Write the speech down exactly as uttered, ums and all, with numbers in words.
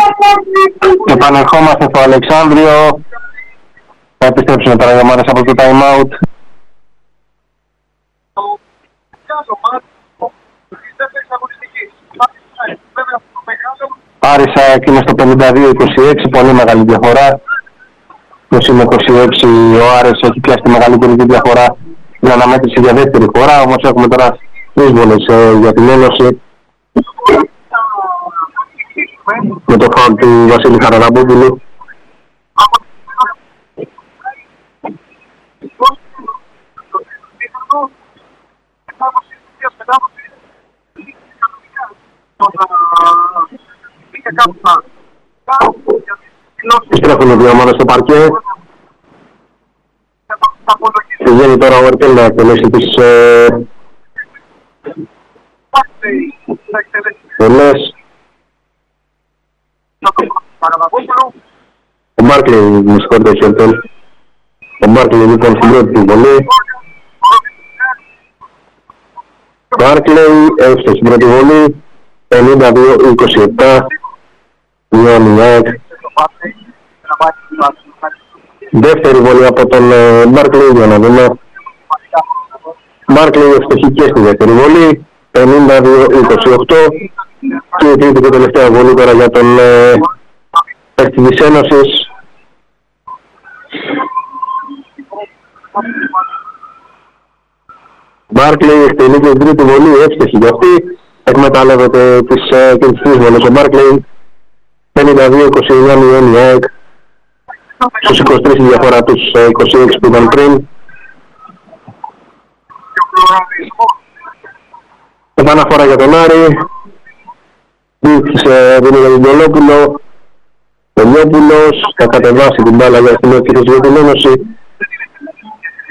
Επανερχόμαστε στο Αλεξάνδριο. Θα επιστρέψουμε τώρα για μάρες από το time out. Άρισα εκείνο στο πενήντα δύο είκοσι έξι, πολύ μεγάλη διαφορά. είκοσι με είκοσι έξι ο Άρης έχει πιάσει τη μεγαλύτερη διαφορά στην αναμέτρηση για δεύτερη φορά, όμως έχουμε τώρα τρεις βολές ε, για την Ένωση. Με το φάουλ του Βασίλη Χαραλαμπόπουλου. Επιστρέφουν οι δύο ομάδες στο παρκέ. Πηγαίνει τώρα ο Ερτέλ να εκτελέσει τις βολές. Ο Μπάρκλεϊ, μου συγχωρείτε, έχει Ερτέλ. Ο Μπάρκλεϊ λοιπόν στην πρώτη βολή. Μπάρκλεϊ έφτασε στην πρώτη βολή. πενήντα δύο είκοσι επτά. Μειώνει η ΑΕΚ. Δεύτερη βολή από τον Μπάρκλεϊ για να δούμε. Μπάρκλεϊ ευστοχή και στη δεύτερη βολή. πενήντα δύο είκοσι οκτώ. Και η τρίτη και τελευταία βολή τώρα για τον παίκτη της Ένωσης. Μπάρκλεϊ εκτελεί και την τρίτη βολή, εύστοχη για αυτή. Εκμεταλλεύεται τις και τις τρεις βολές ο Μπάρκλεϊ. πενήντα δύο είκοσι εννιά μειώνει η ΑΕΚ. Στους είκοσι τρεις η διαφορά τους είκοσι έξι που ήταν πριν. Επαναφορά για τον Άρη. Δείξε δίνει για τον Τελόπουλο. Ο Λιόπουλος θα κατεβάσει την μπάλα για την Ένωση.